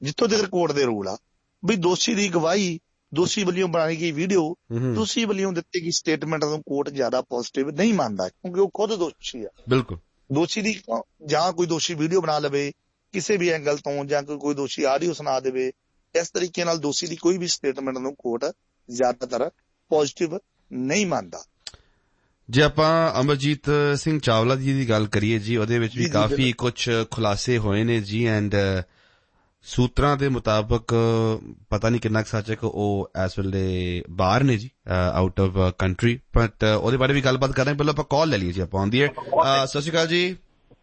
ਜਿੱਥੋਂ ਤੱਕ ਕੋਰਟ ਦੇ ਰੂਲ ਆ ਵੀ ਦੋਸ਼ੀ ਦੀ ਗਵਾਹੀ, ਦੋਸ਼ੀ ਵੱਲੋਂ ਬਣਾਈ ਗਈ ਵੀਡੀਓ, ਦੋਸ਼ੀ ਵੱਲੋਂ ਦਿੱਤੀ ਗਈ ਸਟੇਟਮੈਂਟ ਨੂੰ ਕੋਰਟ ਜ਼ਿਆਦਾ ਪੋਜ਼ਿਟਿਵ ਨਹੀਂ ਮੰਨਦਾ, ਕਿਉਂਕਿ ਉਹ ਖੁਦ ਦੋਸ਼ੀ ਆ। ਬਿਲਕੁਲ ਦੋਸ਼ੀ ਦੀ ਜਾਂ ਕੋਈ ਦੋਸ਼ੀ ਵੀਡੀਓ ਬਣਾ ਲਵੇ ਕਿਸੇ ਵੀ ਐਂਗਲ ਤੋਂ, ਜਾਂ ਕੋਈ ਦੋਸ਼ੀ ਆਡੀਓ ਸੁਣਾ ਦੇਵੇ, ਇਸ ਤਰੀਕੇ ਨਾਲ ਦੋਸ਼ੀ ਦੀ ਕੋਈ ਵੀ ਸਟੇਟਮੈਂਟ ਨੂੰ ਕੋਰਟ ਜ਼ਿਆਦਾਤਰ ਪੋਜ਼ਿਟਿਵ ਨਹੀਂ ਮੰਨਦਾ। ਜੇ ਆਪਾਂ ਅਮਰਜੀਤ ਸਿੰਘ ਚਾਵਲਾ ਜੀ ਦੀ ਗੱਲ ਕਰੀਏ ਜੀ, ਉਹਦੇ ਵਿੱਚ ਵੀ ਕਾਫੀ ਕੁਛ ਖੁਲਾਸੇ ਹੋਏ ਨੇ ਜੀ, ਐਂਡ ਸੂਤਰਾਂ ਦੇ ਮੁਤਾਬਕ ਪਤਾ ਨਹੀਂ ਕਿੰਨਾ ਕੁ ਸੱਚ ਹੈ ਕਿ ਉਹ ਇਸ ਵੇਲੇ ਬਾਹਰ ਨੇ ਜੀ, ਆਊਟ ਆਫ ਕੰਟਰੀ, ਬਟ ਉਹਦੇ ਬਾਰੇ ਵੀ ਗੱਲਬਾਤ ਕਰ ਰਹੇ ਹਾਂ। ਪਹਿਲਾਂ ਆਪਾਂ ਕਾਲ ਲੈ ਲਈਏ ਜੀ, ਆਪਾਂ ਆਉਂਦੀ ਹੈ। ਸਤਿ ਸ਼੍ਰੀ ਅਕਾਲ ਜੀ।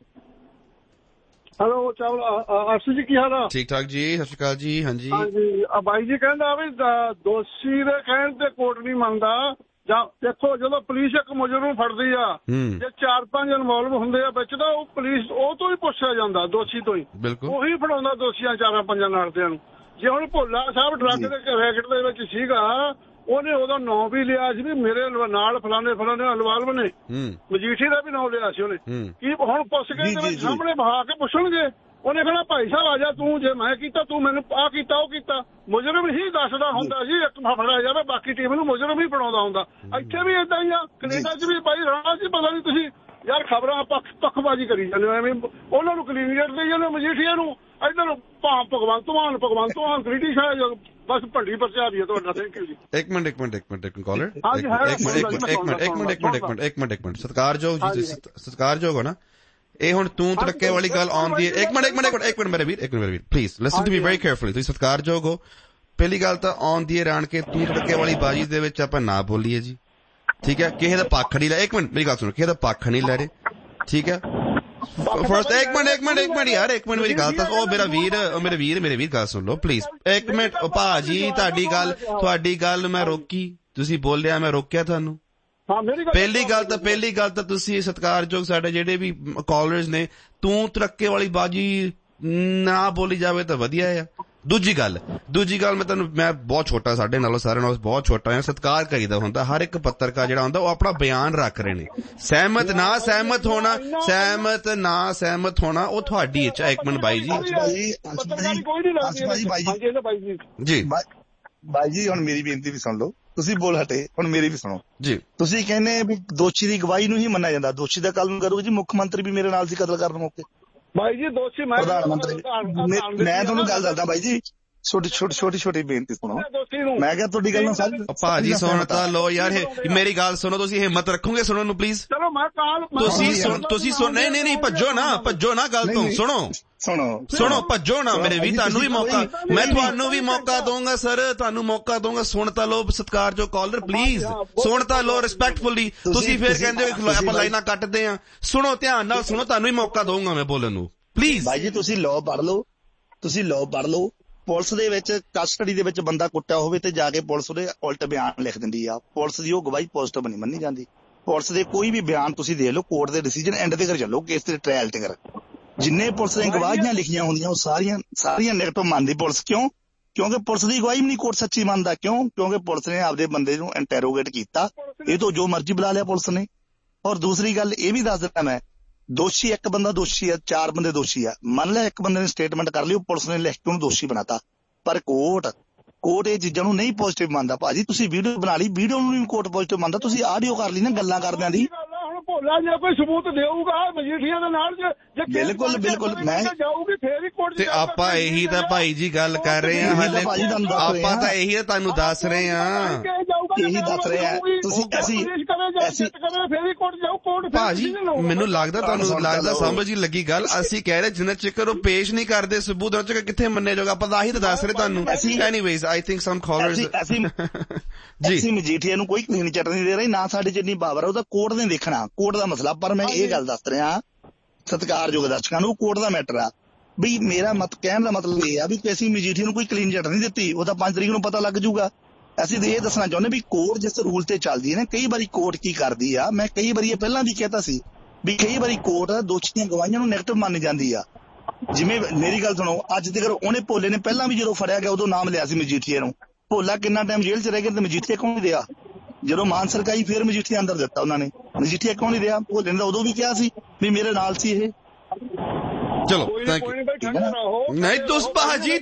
ਹੈਲੋ ਚਾਵਲਾ ਅਰਸ਼ੂ ਜੀ, ਕੀ ਹਾਲ ਆ? ਠੀਕ ਠਾਕ ਜੀ, ਸਤਿ ਸ਼੍ਰੀ ਅਕਾਲ ਜੀ। ਹਾਂਜੀ ਬਾਈ ਜੀ ਕਹਿੰਦਾ ਵੀ ਦੋਸ਼ੀ ਦੇ ਕਹਿਣ ਤੇ ਕੋਰਟ ਨਹੀਂ ਮੰਨਦਾ। ਜਾਂ ਦੇਖੋ ਜਦੋਂ ਪੁਲਿਸ ਇੱਕ ਮੁਜਰਮ ਫੜਦੀ ਆ, ਜੇ 4-5 ਇਨਵੋਲਵ ਹੁੰਦੇ ਆ ਵਿੱਚ ਤਾਂ ਉਹ ਪੁਲਿਸ ਉਹ ਤੋਂ ਹੀ ਪੁੱਛਿਆ ਜਾਂਦਾ, ਦੋਸ਼ੀ ਤੋਂ ਹੀ, ਉਹੀ ਫੜਾਉਂਦਾ ਦੋਸ਼ੀਆਂ 4-5 ਨਾਲਦਿਆਂ ਨੂੰ। ਜੇ ਹੁਣ ਭੋਲਾ ਸਾਹਿਬ ਡਰੱਗ ਦੇ ਰੈਕਟ ਦੇ ਵਿੱਚ ਸੀਗਾ, ਉਹਨੇ ਉਹਦਾ ਨਾਂ ਵੀ ਲਿਆ ਸੀ ਵੀ ਮੇਰੇ ਨਾਲ ਫਲਾਣੇ ਇਨਵੋਲਵ ਨੇ, ਮਜੀਠੀ ਦਾ ਵੀ ਨਾਂ ਲਿਆ ਸੀ ਉਹਨੇ। ਕੀ ਹੁਣ ਪੁੱਛ ਕੇ ਸਾਹਮਣੇ ਬਹਾ ਕੇ ਪੁੱਛਣਗੇ? ਉਹਨੇ ਕਹਿਣਾ ਭਾਈ ਸਾਹਿਬ ਆ ਜਾ ਤੂੰ, ਜੇ ਮੈਂ ਕੀਤਾ ਤੂੰ ਮੈਨੂੰ ਆਹ ਕੀਤਾ ਉਹ ਕੀਤਾ। ਮੁਜਰਮ ਹੀ ਦੱਸਦਾ ਹੁੰਦਾ ਸੀ, ਇੱਕ ਫੜਿਆ ਜਾਵੇ ਬਾਕੀ ਟੀਮ ਨੂੰ ਮੁਜਰਮ ਹੀ ਬਣਾਉਂਦਾ ਹੁੰਦਾ। ਇੱਥੇ ਵੀ ਏਦਾਂ ਹੀ ਆ, ਕੈਨੇਡਾ 'ਚ ਵੀ ਭਾਈ ਰਾਣਾ ਜੀ ਪਤਾ ਨਹੀਂ ਤੁਸੀਂ ਯਾਰ ਖਬਰਾਂ ਪੱਖਬਾਜ਼ੀ ਕਰੀ ਜਾਂਦੇ ਹੋ, ਐਵੇਂ ਉਹਨਾਂ ਨੂੰ ਕਲੀਨ ਚਿੱਟ ਦੇਈ ਜਾਂਦੇ ਮਜੀਠੀਆ ਨੂੰ, ਇੱਧਰ ਭਗਵੰਤ ਮਾਨ ਕ੍ਰਿਟਿਸ਼ ਹੈ, ਬਸ ਭੰਡੀ ਪ੍ਰਚਾਰ ਹੀ ਹੈ ਤੁਹਾਡਾ। ਥੈਂਕ ਯੂ ਜੀ। ਇੱਕ ਮਿੰਟ ਕਾਲਰ, ਇੱਕ ਮਿੰਟ ਸਤਿਕਾਰਯੋਗ ਹੋ ਨਾ, ਇਹ ਹੁਣ ਤੂੰ ਤੜਕੇ ਵਾਲੀ ਗੱਲ ਆਉਂਦੀ ਹੈ। ਇੱਕ ਮਿੰਟ ਮੇਰੇ ਵੀਰ please listen to me very carefully. ਤੁਸੀਂ ਸਤਿਕਾਰਯੋਗ ਹੋ, ਪਹਿਲੀ ਗੱਲ ਤਾਂ ਆਉਂਦੀ ਹੈ ਰਾਣ ਕੇ ਤੂੰ ਤੜਕੇ ਵਾਲੀ ਬਾਜੀ ਦੇ ਵਿੱਚ ਆਪਾਂ ਨਾ ਬੋਲੀਏ ਜੀ, ਠੀਕ ਹੈ? ਕਿਸੇ ਦਾ ਪੱਖ ਨਹੀਂ ਲੈ, ਇੱਕ ਮਿੰਟ ਮੇਰੀ ਗੱਲ ਸੁਣੋ, ਕਿਸੇ ਦਾ ਪੱਖ ਨਹੀਂ ਲੈ ਰਹੇ, ਠੀਕ ਹੈ? ਫਰਸਟ ਇੱਕ ਮਿੰਟ ਯਾਰ, ਇੱਕ ਮਿੰਟ ਮੇਰੀ ਗੱਲ ਤਾਂ, ਉਹ ਮੇਰੇ ਵੀਰ ਗੱਲ ਸੁਣ ਲਓ ਪਲੀਜ਼, ਇੱਕ ਮਿੰਟ। ਭਾਜੀ ਤੁਹਾਡੀ ਗੱਲ ਮੈਂ ਰੋਕੀ, ਤੁਸੀਂ ਬੋਲਿਆ ਮੈਂ ਰੋਕਿਆ ਤੁਹਾਨੂੰ? ਪਹਿਲੀ ਗੱਲ ਤਾਂ ਤੁਸੀਂ ਸਤਿਕਾਰਯੋਗ ਸਾਡੇ ਜਿਹੜੇ ਵੀ ਕਾਲਰਸ ਨੇ, ਤੂੰ ਤਰੱਕੇ ਵਾਲੀ ਬਾਜੀ ਨਾ ਬੋਲੀ ਜਾਵੇ ਤਾਂ ਵਧੀਆ ਆ। ਦੂਜੀ ਗੱਲ ਮੈਂ ਬਹੁਤ ਛੋਟਾ, ਸਾਡੇ ਨਾਲੋਂ ਸਾਰਿਆਂ ਨਾਲੋਂ ਬਹੁਤ ਛੋਟਾ ਆ, ਸਤਿਕਾਰ ਕਰੀਦਾ ਹੁੰਦਾ। ਹਰ ਇੱਕ ਪੱਤਰਕਾਰ ਜਿਹੜਾ ਹੁੰਦਾ ਉਹ ਆਪਣਾ ਬਿਆਨ ਰੱਖ ਰਹੇ ਨੇ, ਸਹਿਮਤ ਨਾ ਸਹਿਮਤ ਹੋਣਾ ਉਹ ਤੁਹਾਡੀ ਇੱਛਾ। ਇੱਕ ਮਿੰਟ ਬਾਈ ਜੀ ਹੁਣ ਮੇਰੀ ਬੇਨਤੀ ਵੀ ਸੁਣ ਲਓ, ਤੁਸੀਂ ਬੋਲ ਹਟੇ, ਹੁਣ ਮੇਰੀ ਵੀ ਸੁਣੋ ਜੀ। ਤੁਸੀਂ ਕਹਿੰਦੇ ਵੀ ਦੋਸ਼ੀ ਦੀ ਗਵਾਹੀ ਨੂੰ ਹੀ ਮੰਨਿਆ ਜਾਂਦਾ, ਦੋਸ਼ੀ ਦਾ ਕੱਲ ਨੂੰ ਕਰੂਗਾ ਜੀ। ਮੁੱਖ ਮੰਤਰੀ ਵੀ ਮੇਰੇ ਨਾਲ ਸੀ ਕਤਲ ਕਰਨ ਮੌਕੇ, ਬਾਈ ਜੀ ਦੋਸ਼ੀ ਪ੍ਰਧਾਨ ਮੰਤਰੀ। ਮੈਂ ਤੁਹਾਨੂੰ ਗੱਲ ਦੱਸਦਾ ਬਾਈ ਜੀ, ਛੋਟੀ ਬੇਨਤੀ ਸੁਣੋ। ਮੈਂ ਕਿਹਾ ਤੁਹਾਡੀ ਗੱਲ ਨਾਲ ਭਾਜੀ ਸੁਣ ਤਾਂ ਲੋ ਯਾਰ, ਮੇਰੀ ਗੱਲ ਸੁਣੋ, ਤੁਸੀਂ ਹਿੰਮਤ ਰੱਖੋਗੇ ਸੁਣਨ ਨੂੰ ਪਲੀਜ਼? ਚਲੋ ਮੈਂ ਤੁਸੀਂ ਸੁਣ, ਨਹੀਂ ਭੱਜੋ ਨਾ ਗੱਲ ਤੋਂ, ਸੁਣੋ ਭੱਜੋ ਨਾ ਮੇਰੇ ਵੀ, ਤੁਹਾਨੂੰ ਵੀ ਮੌਕਾ ਦਊਂਗਾ ਸਰ, ਤੁਹਾਨੂੰ ਮੌਕਾ ਦਊਂਗਾ। ਸੁਣ ਤਾਂ ਲੋ ਸਤਿਕਾਰਯੋਗ ਕਾਲਰ, ਪਲੀਜ਼ ਸੁਣ ਤਾਂ ਲੋ ਰਿਸਪੈਕਟਫੁਲੀ। ਤੁਸੀਂ ਫਿਰ ਕਹਿੰਦੇ ਹੋ ਆਪਾਂ ਲਾਈਨਾਂ ਕੱਟਦੇ ਆ, ਸੁਣੋ ਧਿਆਨ ਨਾਲ ਸੁਣੋ, ਤੁਹਾਨੂੰ ਵੀ ਮੌਕਾ ਦਊਂਗਾ ਮੈਂ ਬੋਲਣ ਨੂੰ ਪਲੀਜ਼। ਬਾਈ ਜੀ ਤੁਸੀਂ ਲਾਅ ਪੜ੍ਹ ਲਓ। ਪੁਲਿਸ ਦੇ ਵਿੱਚ ਕਸਟਡੀ ਦੇ ਵਿੱਚ ਬੰਦਾ ਕੁੱਟਿਆ ਹੋਵੇ ਤੇ ਜਾ ਕੇ ਪੁਲਿਸ ਉਹਦੇ ਉਲਟ ਬਿਆਨ ਲਿਖ ਦਿੰਦੀ ਆ, ਪੁਲਿਸ ਦੀ ਉਹ ਗਵਾਹੀ ਪੋਜ਼ਿਟਿਵ ਨਹੀਂ ਮੰਨੀ ਜਾਂਦੀ। ਪੁਲਿਸ ਦੇ ਕੋਈ ਵੀ ਬਿਆਨ ਤੁਸੀਂ ਦੇਖ ਲਓ, ਕੋਰਟ ਦੇ ਡਿਸੀਜਨ ਐਂਡ ਤੇ ਕਰ ਚੱਲੋ, ਕੇਸ ਦੇ ਟ੍ਰਾਇਲ ਤੇ ਕਰ, ਜਿੰਨੇ ਪੁਲਿਸ ਦੀਆਂ ਗਵਾਹੀਆਂ ਲਿਖੀਆਂ ਹੁੰਦੀਆਂ ਉਹ ਸਾਰੀਆਂ ਨੈਗੇਟਿਵ ਮੰਨਦੀ ਪੁਲਿਸ। ਕਿਉਂਕਿ ਪੁਲਿਸ ਦੀ ਗਵਾਹੀ ਵੀ ਨਹੀਂ ਕੋਰਟ ਸੱਚੀ ਮੰਨਦਾ। ਕਿਉਂਕਿ ਪੁਲਿਸ ਨੇ ਆਪਦੇ ਬੰਦੇ ਨੂੰ ਇੰਟੈਰੋਗੇਟ ਕੀਤਾ, ਇਹ ਤੋਂ ਜੋ ਮਰਜ਼ੀ ਬੁਲਾ ਲਿਆ ਪੁਲਿਸ ਨੇ। ਔਰ ਦੂਸਰੀ ਗੱਲ ਇਹ ਵੀ ਦੱਸ ਦਿੱਤਾ ਮੈਂ, ਦੋਸ਼ੀ ਇੱਕ ਬੰਦਾ ਦੋਸ਼ੀ ਆ, 4 ਬੰਦੇ ਦੋਸ਼ੀ ਆ, ਮੰਨ ਲਿਆ ਇੱਕ ਬੰਦੇ ਨੇ ਸਟੇਟਮੈਂਟ ਕਰ ਲਈ, ਉਹ ਪੁਲਿਸ ਨੇ ਲਿਖ ਕੇ ਉਹਨੂੰ ਦੋਸ਼ੀ ਬਣਾਤਾ, ਪਰ ਕੋਰਟ ਇਹ ਚੀਜ਼ਾਂ ਨੂੰ ਨਹੀਂ ਪੋਜ਼ਿਟਿਵ ਮੰਨਦਾ। ਭਾਜੀ ਤੁਸੀਂ ਵੀਡੀਓ ਬਣਾ ਲਈ, ਵੀਡੀਓ ਨੂੰ ਨਹੀਂ ਕੋਰਟ ਪੋਜ਼ਿਟਿਵ ਮੰਨਦਾ, ਤੁਸੀਂ ਆਡੀਓ ਕਰ ਲਈ ਨਾ ਗੱਲਾਂ ਕਰਦਿਆਂ ਦੀ। ਭੋਲਾ ਜੇ ਕੋਈ ਸਬੂਤ ਦੇਊਗਾ ਮਜੀਠੀਆ ਦੇ ਨਾਲ, ਜੇ ਬਿਲਕੁਲ ਮੈਂ ਜਾਊਗੀ ਫੇਰ ਹੀ ਕੋਰਟ ਤੇ ਆਪਾਂ ਇਹੀ ਤਾਂ ਭਾਈ ਜੀ ਗੱਲ ਕਰ ਰਹੇ ਹਾਂ, ਆਪਾਂ ਤਾਂ ਇਹੀ ਤੁਹਾਨੂੰ ਦੱਸ ਰਹੇ ਹਾਂ, ਤੁਸੀਂ ਭਾਜੀ ਮੈਨੂੰ ਲੱਗਦਾ ਸਮਝ ਹੀ ਲੱਗੀ ਗੱਲ। ਅਸੀਂ ਕਹਿ ਰਹੇ ਜਿੰਨਾ ਚਿਕਰ ਉਹ ਪੇਸ਼ ਨਹੀਂ ਕਰਦੇ ਸਬੂਤ, ਉਹਨਾਂ ਚਿਕਰ ਕਿੱਥੇ ਮੰਨੇ ਜਾਊਗਾ, ਆਪਾਂ ਤਾਂ ਆਹੀ ਤਾਂ ਦੱਸ ਰਹੇ ਤੁਹਾਨੂੰ। Anyways I think sum callers ਜੀ ਮਜੀਠੀਆ ਨੂੰ ਕੋਈ ਕਲੀਨ ਚਿੱਟ ਨਹੀਂ ਦੇ ਰਹੀ, ਨਾ ਸਾਡੇ ਜਿੰਨੀ ਪਾਵਰ, ਉਹਦਾ ਕੋਰਟ ਨੇ ਦੇਖਣਾ, ਕੋਰਟ ਦਾ ਮਸਲਾ। ਪਰ ਮੈਂ ਇਹ ਗੱਲ ਦੱਸ ਰਿਹਾ ਸਤਿਕਾਰਯੋਗ ਦਰਸ਼ਕਾਂ ਨੂੰ, ਕੋਰਟ ਦਾ ਮੈਟਰ ਆ ਵੀ ਮੇਰਾ ਕਹਿਣ ਦਾ ਮਤਲਬ ਇਹ ਆ ਵੀ ਅਸੀਂ ਮਜੀਠੀਆ ਨੂੰ ਕੋਈ ਕਲੀਨ ਚਿੱਟ ਨਹੀਂ ਦਿੱਤੀ, ਉਹ ਤਾਂ 5 ਤਰੀਕ ਨੂੰ ਪਤਾ ਲੱਗ ਜਾਊਗਾ। ਅਸੀਂ ਤਾਂ ਇਹ ਦੱਸਣਾ ਚਾਹੁੰਦੇ ਵੀ ਕੋਰਟ ਜਿਸ ਰੂਲ ਤੇ ਚੱਲਦੀ ਹੈ ਨਾ, ਕਈ ਵਾਰੀ ਕੋਰਟ ਕੀ ਕਰਦੀ ਆ, ਮੈਂ ਕਈ ਵਾਰੀ ਇਹ ਪਹਿਲਾਂ ਵੀ ਕਹਿਤਾ ਸੀ ਵੀ ਕਈ ਵਾਰੀ ਕੋਰਟ ਦੋਸ਼ੀ ਦੀਆਂ ਗਵਾਹੀਆਂ ਨੂੰ ਨੈਗੇਟਿਵ ਮੰਨੀ ਜਾਂਦੀ ਆ। ਜਿਵੇਂ ਮੇਰੀ ਗੱਲ ਸੁਣੋ, ਅੱਜ ਤੱਕ ਉਹਨੇ ਭੋਲੇ ਨੇ ਪਹਿਲਾਂ ਵੀ ਜਦੋਂ ਫੜਿਆ ਗਿਆ ਉਦੋਂ ਨਾਮ ਲਿਆ ਸੀ ਮਜੀਠੀਆ ਨੂੰ। ਭੋਲਾ ਕਿੰਨਾ ਟਾਈਮ ਜੇਲ੍ਹ 'ਚ ਰਹਿ ਗਿਆ ਤੇ ਮਜੀਠੀਆ ਕਿਉਂ ਨਹੀਂ ਰਿਹਾ? ਜਦੋਂ ਮਾਨ ਸਰਕਾਰੀ ਫੇਰ ਮਜੀਠੀਆ ਅੰਦਰ ਦਿੱਤਾ ਉਹਨਾਂ ਨੇ, ਮਜੀਠੀਆ ਕਿਉਂ ਨਹੀਂ ਰਿਹਾ? ਭੋਲੇ ਨੇ ਉਦੋਂ ਵੀ ਕਿਹਾ ਸੀ ਵੀ ਮੇਰੇ ਨਾਲ ਸੀ ਇਹ। ਚਲੋ ਨਹੀਂ ਤੁਸੀਂ ਭਾਜੀ